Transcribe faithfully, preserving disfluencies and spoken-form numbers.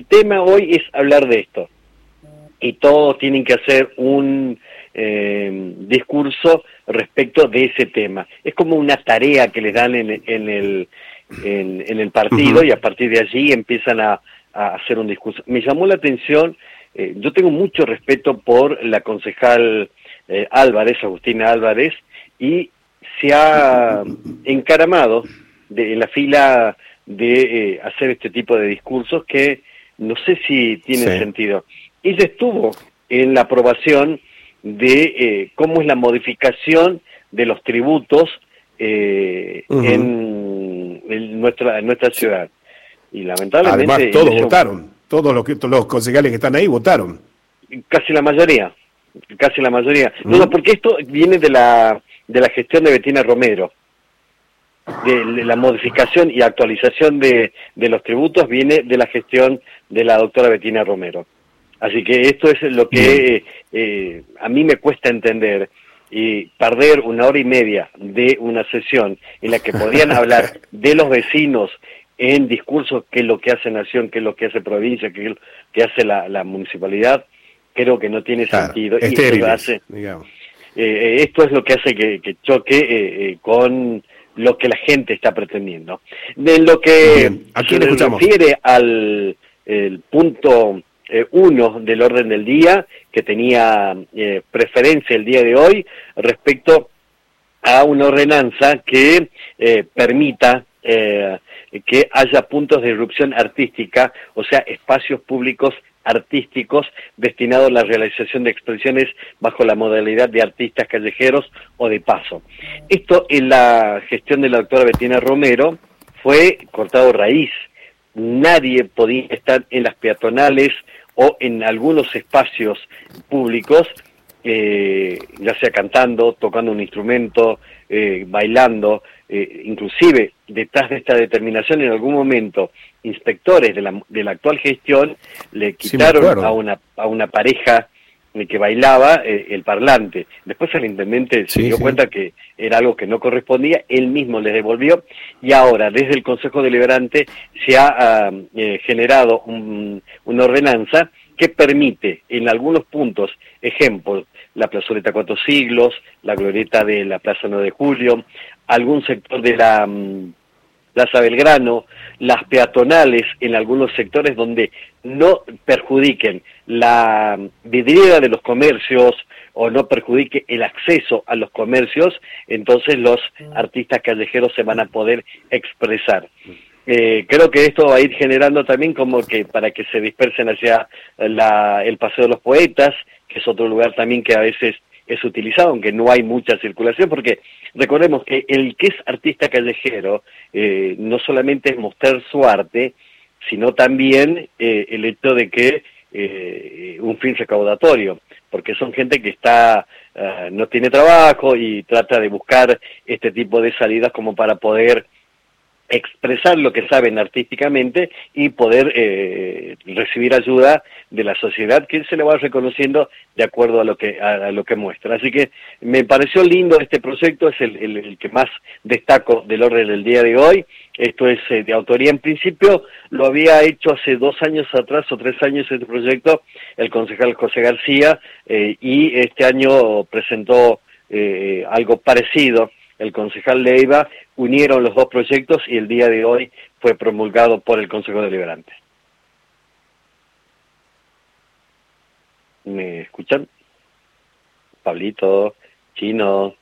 El tema hoy es hablar de esto, y todos tienen que hacer un eh, discurso respecto de ese tema. Es como una tarea que les dan en, en, el, en, en el partido, uh-huh. y a partir de allí empiezan a, a hacer un discurso. Me llamó la atención, eh, yo tengo mucho respeto por la concejal eh, Álvarez, Agustina Álvarez, y se ha encaramado de, en la fila de eh, hacer este tipo de discursos que no sé si tienen sí. sentido. Ella estuvo en la aprobación de eh, cómo es la modificación de los tributos eh, uh-huh. en, en, nuestra, en nuestra ciudad. Y lamentablemente... Además, todos votaron, todos los, que, todos los concejales que están ahí votaron. Casi la mayoría, casi la mayoría. Uh-huh. No, no, porque esto viene de la, de la gestión de Bettina Romero. De, de la modificación y actualización de, de los tributos viene de la gestión de la doctora Bettina Romero. Así que esto es lo que eh, eh, a mí me cuesta entender, y perder una hora y media de una sesión en la que podían hablar de los vecinos en discursos, qué es lo que hace Nación, qué es lo que hace provincia, qué es lo que hace la, la municipalidad, creo que no tiene claro, sentido. Y esto, hace, eh, esto es lo que hace que, que choque eh, eh, con lo que la gente está pretendiendo. De lo que se refiere al el punto eh, uno del orden del día, que tenía eh, preferencia el día de hoy, respecto a una ordenanza que eh, permita eh, que haya puntos de irrupción artística, o sea, espacios públicos artísticos destinados a la realización de exposiciones bajo la modalidad de artistas callejeros o de paso. Esto en la gestión de la doctora Bettina Romero fue cortado raíz. Nadie podía estar en las peatonales o en algunos espacios públicos, eh, ya sea cantando, tocando un instrumento, eh, bailando, eh, inclusive detrás de esta determinación en algún momento inspectores de la, de la actual gestión le quitaron sí, a una a una pareja que bailaba eh, el parlante. Después el intendente se sí, dio sí. cuenta que era algo que no correspondía, él mismo les devolvió, y ahora desde el Consejo Deliberante se ha uh, eh, generado un, una ordenanza que permite en algunos puntos, ejemplo, la plazoleta Cuatro Siglos, la glorieta de la Plaza nueve de Julio, algún sector de la um, Plaza Belgrano, las peatonales en algunos sectores donde no perjudiquen la vidriera de los comercios o no perjudique el acceso a los comercios, entonces los artistas callejeros se van a poder expresar. Eh, creo que esto va a ir generando también como que para que se dispersen hacia la, el Paseo de los Poetas, que es otro lugar también que a veces es utilizado, aunque no hay mucha circulación, porque recordemos que el que es artista callejero eh, no solamente es mostrar su arte, sino también eh, el hecho de que eh, un fin recaudatorio, porque son gente que está uh, no tiene trabajo y trata de buscar este tipo de salidas como para poder expresar lo que saben artísticamente y poder eh, recibir ayuda de la sociedad, que se le va reconociendo de acuerdo a lo que a, a lo que muestra. Así que me pareció lindo este proyecto, es el, el, el que más destaco del orden del día de hoy. Esto es eh, de autoría, en principio lo había hecho hace dos años atrás o tres años este proyecto el concejal José García, eh, y este año presentó eh, algo parecido el concejal Leiva. Unieron los dos proyectos y el día de hoy fue promulgado por el Consejo Deliberante. ¿Me escuchan? Pablito, Chino...